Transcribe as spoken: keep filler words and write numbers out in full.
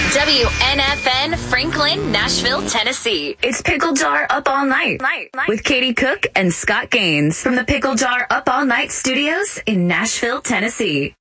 W N F N, Franklin, Nashville, Tennessee. It's Pickle Jar Up All Night, night, night with Katie Cook and Scott Gaines from the Pickle Jar Up All Night Studios in Nashville, Tennessee.